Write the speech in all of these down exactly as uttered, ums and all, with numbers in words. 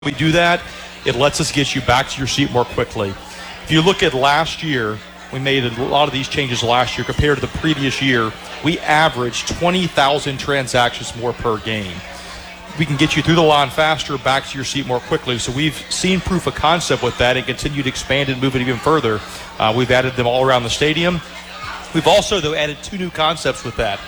we do that, it lets us get you back to your seat more quickly. If you look at last year, we made a lot of these changes last year compared to the previous year. We averaged twenty thousand transactions more per game. We can get you through the line faster, back to your seat more quickly. So we've seen proof of concept with that and continue to expand and move it even further. Uh, we've added them all around the stadium. We've also, though, added two new concepts with that.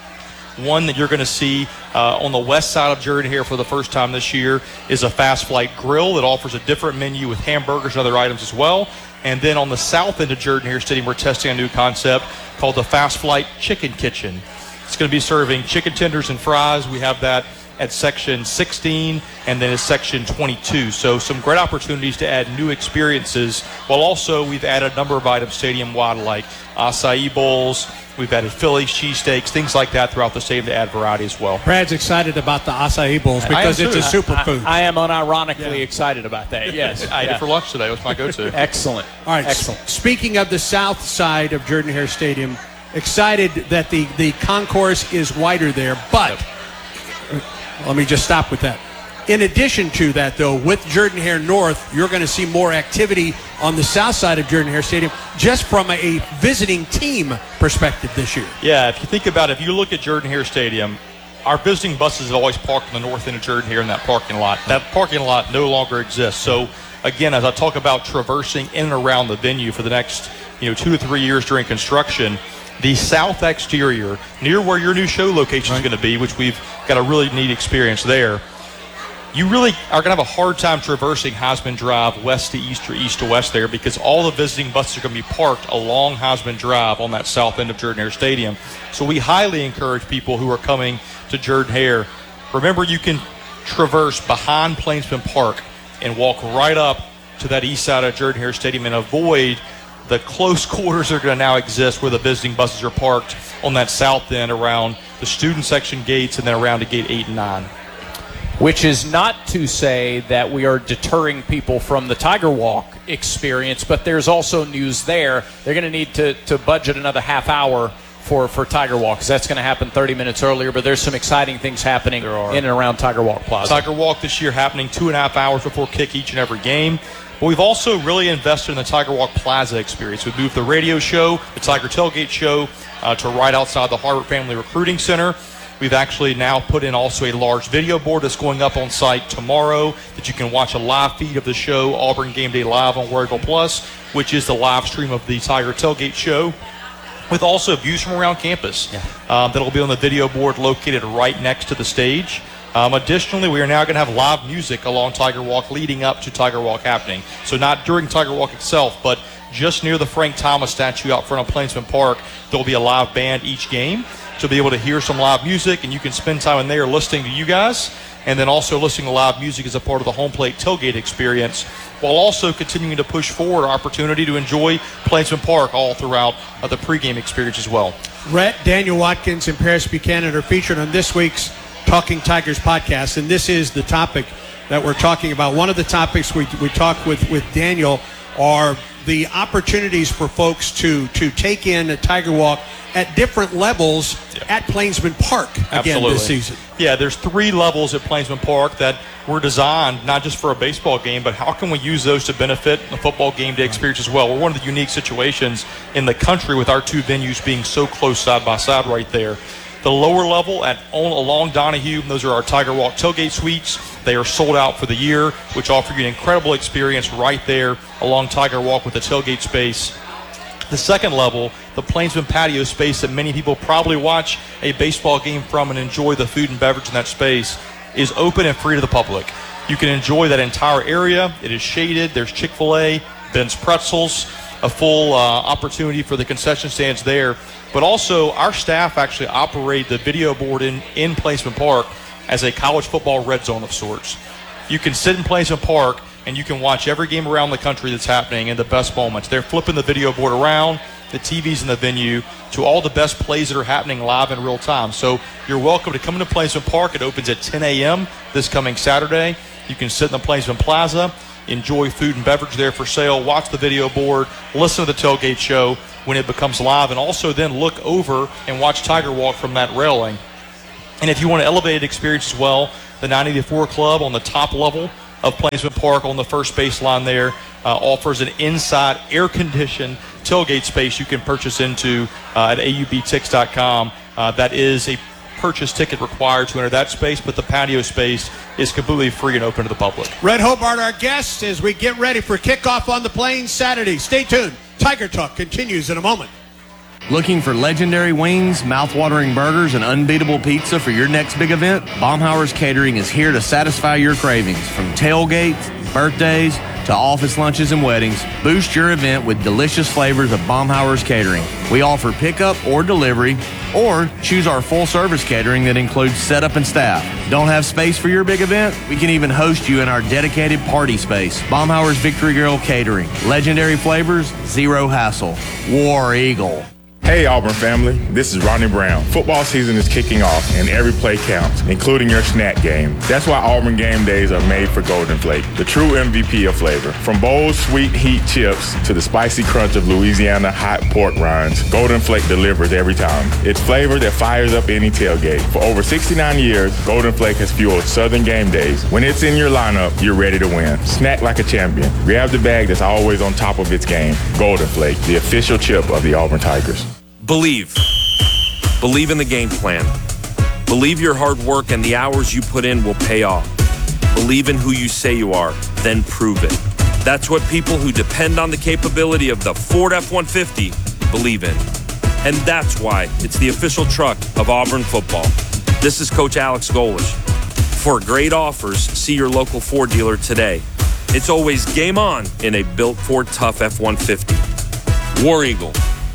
One that you're going to see uh, on the west side of Jordan-Hare for the first time this year is a Fast Flight Grill that offers a different menu with hamburgers and other items as well. And then on the south end of Jordan-Hare Stadium, we're testing a new concept called the Fast Flight Chicken Kitchen. It's going to be serving chicken tenders and fries. We have that at section sixteen and then at section twenty-two. So some great opportunities to add new experiences, while also we've added a number of items stadium-wide like acai bowls. We've added Philly's cheesesteaks, things like that throughout the stadium to add variety as well. Brad's excited about the acai bowls because it's a superfood. I, I am unironically yeah. excited about that, yes. I ate yeah. it for lunch today. It was my go-to. Excellent. All right. Excellent. S- speaking of the south side of Jordan-Hare Stadium, excited that the, the concourse is wider there, but yep. let me just stop with that. In addition to that, though, with Jordan-Hare North, you're going to see more activity on the south side of Jordan-Hare Stadium just from a visiting team perspective this year. Yeah, if you think about it, if you look at Jordan-Hare Stadium, our visiting buses have always parked on the north end of Jordan-Hare in that parking lot. That parking lot no longer exists. So, again, as I talk about traversing in and around the venue for the next you know, two to three years during construction, the south exterior, near where your new show location is right. going to be, which we've got a really neat experience there, you really are going to have a hard time traversing Heisman Drive west to east or east to west there because all the visiting buses are going to be parked along Heisman Drive on that south end of Jordan-Hare Stadium. So we highly encourage people who are coming to Jordan-Hare. Remember, you can traverse behind Plainsman Park and walk right up to that east side of Jordan-Hare Stadium and avoid the close quarters that are going to now exist where the visiting buses are parked on that south end around the student section gates and then around to gate eight and nine. Which is not to say that we are deterring people from the Tiger Walk experience, but there's also news there. They're going to need to, to budget another half hour for, for Tiger Walk, because that's going to happen thirty minutes earlier, but there's some exciting things happening in and around Tiger Walk Plaza. Tiger Walk this year happening two and a half hours before kick each and every game. But we've also really invested in the Tiger Walk Plaza experience. We've moved the radio show, the Tiger Tailgate show, uh, to right outside the Harvard Family Recruiting Center. We've actually now put in also a large video board that's going up on site tomorrow that you can watch a live feed of the show, Auburn Game Day Live on Warriorville Plus, which is the live stream of the Tiger Tailgate show, with also views from around campus. Yeah. Um, that'll be on the video board located right next to the stage. Um, additionally, we are now going to have live music along Tiger Walk leading up to Tiger Walk happening. So not during Tiger Walk itself, but just near the Frank Thomas statue out front of Plainsman Park, there'll be a live band each game to be able to hear some live music, and you can spend time in there listening to you guys, and then also listening to live music as a part of the home plate tailgate experience, while also continuing to push forward our opportunity to enjoy Plainsman Park all throughout uh, the pregame experience as well. Rhett, Daniel Watkins, and Paris Buchanan are featured on this week's Talking Tigers podcast, and this is the topic that we're talking about. One of the topics we we talked with, with Daniel are the opportunities for folks to, to take in a Tiger Walk at different levels yeah. at Plainsman Park again Absolutely. this season. Yeah, there's three levels at Plainsman Park that were designed not just for a baseball game, but how can we use those to benefit the football game day experience as well? We're one of the unique situations in the country with our two venues being so close side by side right there. The lower level at on, along Donahue, those are our Tiger Walk tailgate suites. They are sold out for the year, which offer you an incredible experience right there along Tiger Walk with the tailgate space. The second level, the Plainsman patio space that many people probably watch a baseball game from and enjoy the food and beverage in that space, is open and free to the public. You can enjoy that entire area. It is shaded. There's Chick-fil-A, Ben's Pretzels, a full uh, opportunity for the concession stands there. But also, our staff actually operate the video board in, in Plainsman Park as a college football red zone of sorts. You can sit in Plainsman Park and you can watch every game around the country that's happening in the best moments. They're flipping the video board around, the T Vs in the venue, to all the best plays that are happening live in real time. So you're welcome to come into Plainsman Park. It opens at ten a.m. this coming Saturday. You can sit in the Plainsman Plaza, enjoy food and beverage there for sale, watch the video board, listen to the tailgate show when it becomes live, and also then look over and watch Tiger Walk from that railing. And if you want an elevated experience as well, the nine eighty-four Club on the top level of Plainsman Park on the first baseline there uh, offers an inside air-conditioned tailgate space you can purchase into uh, at A U B tix dot com. Uh, that is a purchase ticket required to enter that space, but the patio space is completely free and open to the public. Red Hobart, our guest, as we get ready for kickoff on the Plains Saturday. Stay tuned. Tiger Talk continues in a moment. Looking for legendary wings, mouth-watering burgers, and unbeatable pizza for your next big event? Baumhauer's Catering is here to satisfy your cravings. From tailgates, birthdays, to office lunches and weddings, boost your event with delicious flavors of Baumhauer's Catering. We offer pickup or delivery, or choose our full-service catering that includes setup and staff. Don't have space for your big event? We can even host you in our dedicated party space. Baumhauer's Victory Grill Catering. Legendary flavors, zero hassle. War Eagle. Hey Auburn family, this is Ronnie Brown. Football season is kicking off and every play counts, including your snack game. That's why Auburn game days are made for Golden Flake, the true M V P of flavor. From bold, sweet heat chips to the spicy crunch of Louisiana hot pork rinds, Golden Flake delivers every time. It's flavor that fires up any tailgate. For over sixty-nine years, Golden Flake has fueled Southern game days. When it's in your lineup, you're ready to win. Snack like a champion. Grab the bag that's always on top of its game. Golden Flake, the official chip of the Auburn Tigers. Believe. Believe in the game plan. Believe your hard work and the hours you put in will pay off. Believe in who you say you are, then prove it. That's what people who depend on the capability of the Ford F one fifty believe in. And that's why it's the official truck of Auburn football. This is Coach Alex Golish. For great offers, see your local Ford dealer today. It's always game on in a built Ford Tough F one fifty. War Eagle.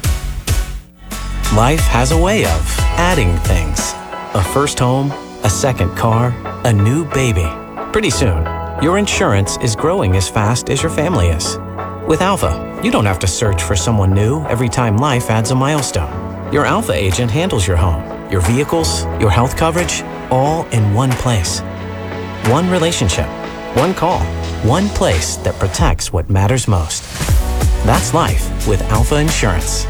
Life has a way of adding things. A first home, a second car, a new baby. Pretty soon, your insurance is growing as fast as your family is. With Alpha, you don't have to search for someone new every time life adds a milestone. Your Alpha agent handles your home, your vehicles, your health coverage, all in one place. One relationship, one call, one place that protects what matters most. That's life with Alpha Insurance.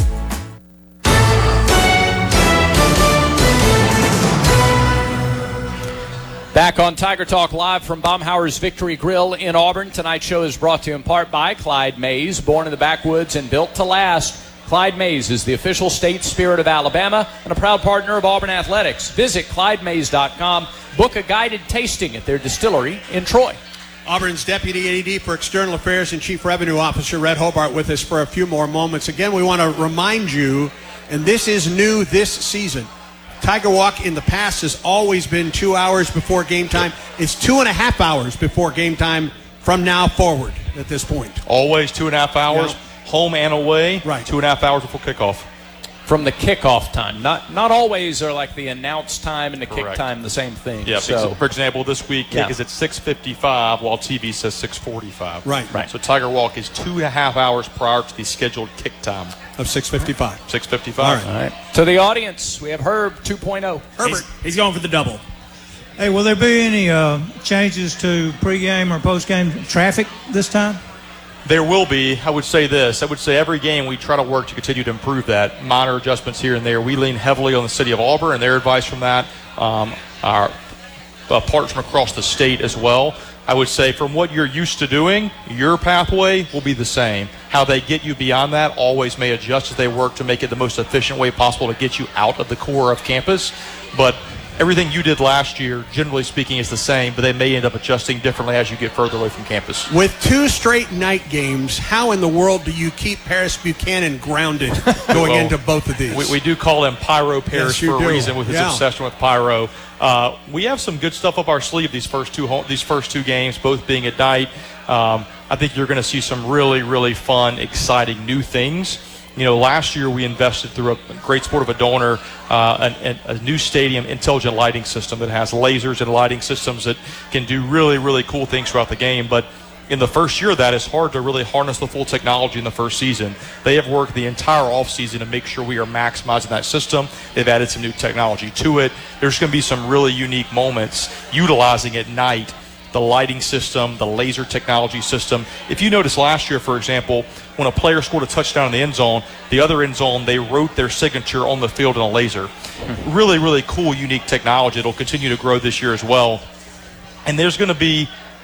Back on Tiger Talk Live from Baumhauer's Victory Grill in Auburn. Tonight's show is brought to you in part by Clyde Mays, born in the backwoods and built to last. Clyde Mays is the official state spirit of Alabama and a proud partner of Auburn Athletics. Visit Clyde Mays dot com. Book a guided tasting at their distillery in Troy. Auburn's Deputy A D for External Affairs and Chief Revenue Officer Red Hobart with us for a few more moments. Again, we want to remind you, and this is new this season, Tiger Walk in the past has always been two hours before game time. It's two and a half hours before game time from now forward at this point. Always two and a half hours, Yeah. home and away, Right. two and a half hours before kickoff. From the kickoff time. Not not always are like the announce time and the kick Correct. time the same thing. Yeah, so, for example, this week kick Yeah. is at six fifty-five while T V says six forty-five. Right. Right. So Tiger Walk is two and a half hours prior to the scheduled kick time. Of six fifty-five. six fifty-five. All all right. To the audience, we have Herb two point oh. Herbert. He's, he's going for the double. Hey, will there be any uh, changes to pregame or postgame traffic this time? There will be. I would say this. I would say every game we try to work to continue to improve that. Minor adjustments here and there. We lean heavily on the city of Auburn and their advice from that. Um, our uh, partners from across the state as well. I would say from what you're used to doing, your pathway will be the same. How they get you beyond that always may adjust as they work to make it the most efficient way possible to get you out of the core of campus. But everything you did last year, generally speaking, is the same, but they may end up adjusting differently as you get further away from campus. With two straight night games, how in the world do you keep Paris Buchanan grounded going Well, into both of these? We, we do call him Pyro Paris Yes, you for a do. reason with his Yeah. obsession with pyro. Uh, we have some good stuff up our sleeve these first two home, these first two games, both being at night. Um, I think you're going to see some really, really fun, exciting new things. You know, last year we invested through a great sport of a donor, uh, an, a new stadium intelligent lighting system that has lasers and lighting systems that can do really, really cool things throughout the game. But in the first year of that, it's hard to really harness the full technology in the first season. They have worked the entire offseason to make sure we are maximizing that system. They've added some new technology to it. There's going to be some really unique moments utilizing at night the lighting system, the laser technology system. If you notice last year, for example, when a player scored a touchdown in the end zone, the other end zone, they wrote their signature on the field in a laser. Really, really cool, unique technology. It'll continue to grow this year as well. And there's going to be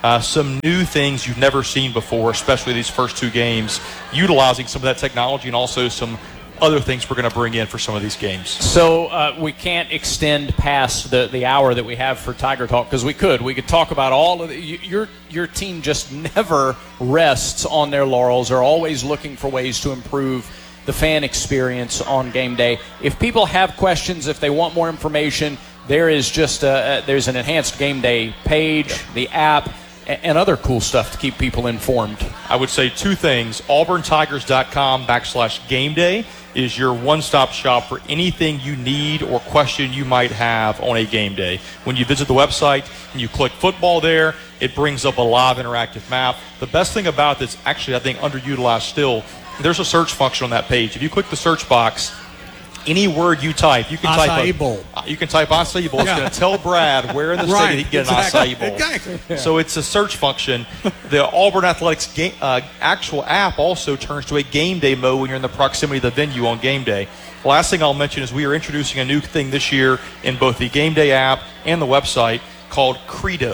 uh, some new things you've never seen before, especially these first two games, utilizing some of that technology and also some other things we're going to bring in for some of these games. So uh, we can't extend past the, the hour that we have for Tiger Talk, because we could. We could talk about all of the, you, your your team just never rests on their laurels. They're always looking for ways to improve the fan experience on game day. If people have questions, if they want more information, there is just a, there's an enhanced game day page, the app, and other cool stuff to keep people informed. I would say two things. auburn tigers dot com backslash game day is your one-stop shop for anything you need or question you might have on a game day. When you visit the website and you click football there, it brings up a live interactive map. The best thing about this, actually I think underutilized still, there's a search function on that page. If you click the search box, any word you type, you can Acai type a, Bowl. You can type acai bowl. It's Yeah. going to tell Brad where in the Right, state he can get exactly. an acai bowl. Exactly. Yeah. So it's a search function. The Auburn Athletics game, uh, actual app also turns to a game day mode when you're in the proximity of the venue on game day. The last thing I'll mention is we are introducing a new thing this year in both the game day app and the website called Credo.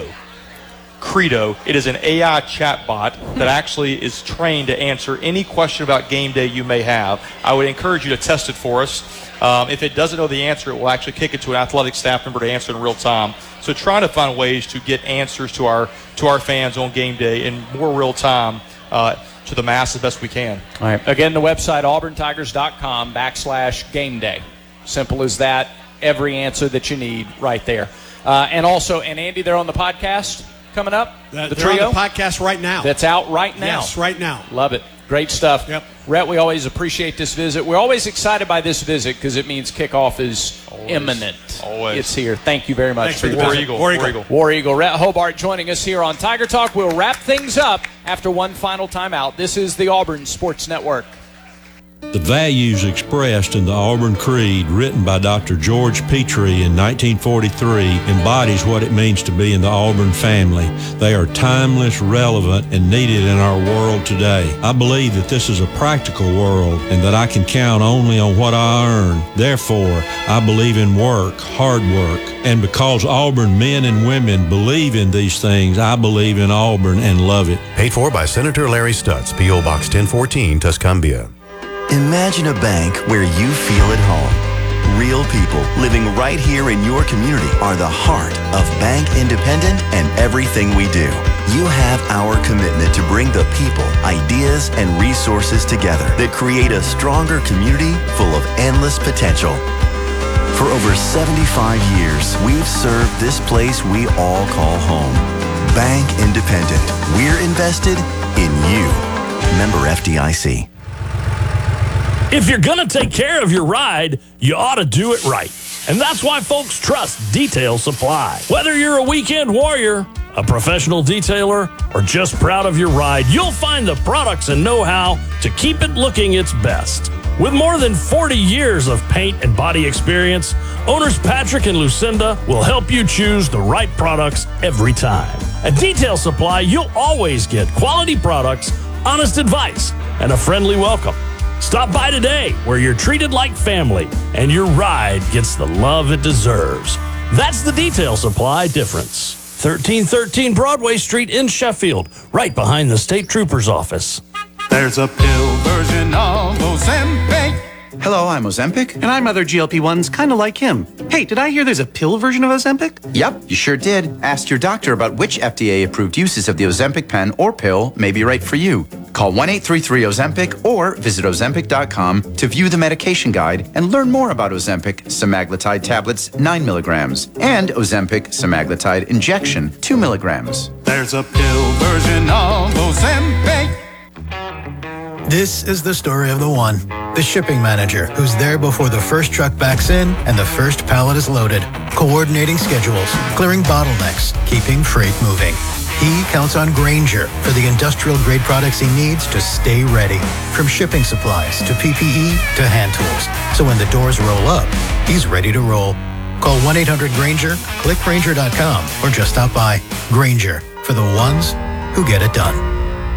Credo. It is an A I chatbot that actually is trained to answer any question about game day you may have. I would encourage you to test it for us. Um, if it doesn't know the answer, it will actually kick it to an athletic staff member to answer in real time. So trying to find ways to get answers to our to our fans on game day in more real time uh, to the mass as best we can. All right. Again, the website, auburn tigers dot com backslash game day. Simple as that. Every answer that you need right there. Uh, and also, and Andy, they're on the podcast coming up. That- the they're trio on the podcast right now. that's out right now. Yes, right now. Love it. Great stuff. Yep. Rhett, we always appreciate this visit. We're always excited by this visit because it means kickoff is Always. imminent. Always. It's here. Thank you very much Thanks for for your the War visit. Eagle. War War Eagle. Eagle. War Eagle. Rhett Hobart joining us here on Tiger Talk. We'll wrap things up after one final timeout. This is the Auburn Sports Network. The values expressed in the Auburn Creed, written by Doctor George Petrie in nineteen forty-three, embodies what it means to be in the Auburn family. They are timeless, relevant, and needed in our world today. I believe that this is a practical world and that I can count only on what I earn. Therefore, I believe in work, hard work. And because Auburn men and women believe in these things, I believe in Auburn and love it. Paid for by Senator Larry Stutz, P O Box ten fourteen, Tuscumbia. Imagine a bank where you feel at home. Real people living right here in your community are the heart of Bank Independent and everything we do. You have our commitment to bring the people, ideas, and resources together that create a stronger community full of endless potential. For over seventy-five years, we've served this place we all call home. Bank Independent. We're invested in you. Member F D I C. If you're going to take care of your ride, you ought to do it right. And that's why folks trust Detail Supply. Whether you're a weekend warrior, a professional detailer, or just proud of your ride, you'll find the products and know-how to keep it looking its best. With more than forty years of paint and body experience, owners Patrick and Lucinda will help you choose the right products every time. At Detail Supply, you'll always get quality products, honest advice, and a friendly welcome. Stop by today, where you're treated like family and your ride gets the love it deserves. That's the Detail Supply difference. thirteen thirteen Broadway Street in Sheffield, right behind the State Trooper's office. There's a pill version of Ozempic. Hello, I'm Ozempic. And I'm other G L P ones kind of like him. Hey, did I hear there's a pill version of Ozempic? Yep, you sure did. Ask your doctor about which F D A-approved uses of the Ozempic pen or pill may be right for you. Call one eight three three Ozempic or visit ozempic dot com to view the medication guide and learn more about Ozempic semaglutide tablets nine milligrams and Ozempic semaglutide injection two milligrams. There's a pill version of Ozempic. This is the story of the one, the shipping manager, who's there before the first truck backs in and the first pallet is loaded, coordinating schedules, clearing bottlenecks, keeping freight moving. He counts on Grainger for the industrial-grade products he needs to stay ready, from shipping supplies to P P E to hand tools. So when the doors roll up, he's ready to roll. Call one eight hundred Grainger, click Grainger dot com, or just stop by. Grainger, for the ones who get it done.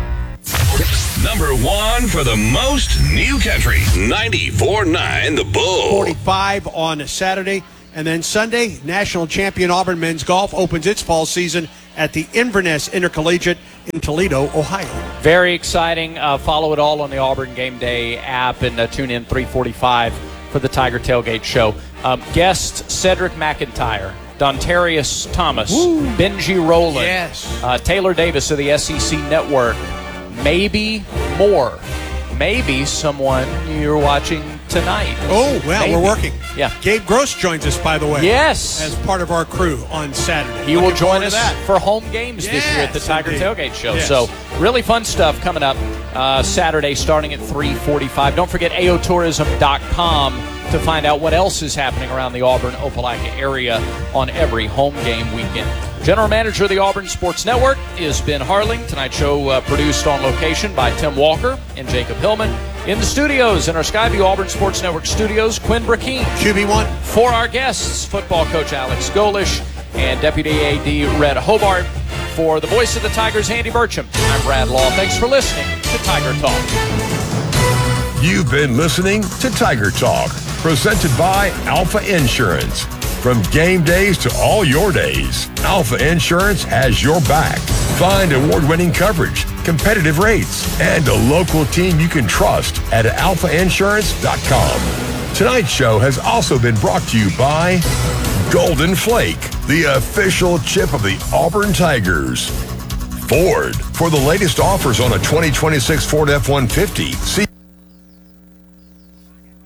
Number one for the most new country, ninety-four point nine The Bull. forty-five on Saturday. And then Sunday, national champion Auburn men's golf opens its fall season at the Inverness Intercollegiate in Toledo, Ohio. Very exciting. Uh, follow it all on the Auburn Game Day app and uh, tune in three forty-five for the Tiger Tailgate Show. Um, guest Cedric McIntyre, Dontarius Thomas, Woo. Benji Rowland, Yes. uh, Taylor Davis of the S E C Network, maybe more. Maybe someone you're watching tonight. Oh, well, Maybe. we're working. Yeah. Gabe Gross joins us, by the way. Yes. As part of our crew on Saturday. He will Looking join forward to us that. for home games this year at the Yes, Tiger indeed. Tailgate Show. Yes. So really fun stuff coming up uh, Saturday starting at three forty-five. Don't forget A O tourism dot com to find out what else is happening around the Auburn-Opelika area on every home game weekend. General Manager of the Auburn Sports Network is Ben Harling. Tonight's show uh, produced on location by Tim Walker and Jacob Hillman. In the studios, in our Skyview Auburn Sports Network studios, Quinn Brakeen. Q B one. For our guests, football coach Alex Golish and Deputy A D Red Hobart. For the voice of the Tigers, Andy Burcham, I'm Brad Law. Thanks for listening to Tiger Talk. You've been listening to Tiger Talk, presented by Alpha Insurance. From game days to all your days, Alpha Insurance has your back. Find award-winning coverage, competitive rates, and a local team you can trust at alpha insurance dot com. Tonight's show has also been brought to you by Golden Flake, the official chip of the Auburn Tigers. Ford, for the latest offers on a twenty twenty-six Ford F one fifty. See